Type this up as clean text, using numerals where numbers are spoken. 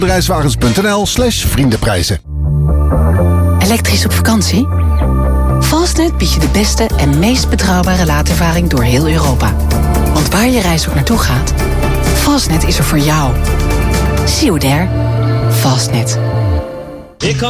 Reiswagens.nl/vriendenprijzen. Elektrisch op vakantie? Fastnet biedt je de beste en meest betrouwbare laadervaring door heel Europa. Want waar je reis ook naartoe gaat, Fastnet is er voor jou. See you there. Fastnet.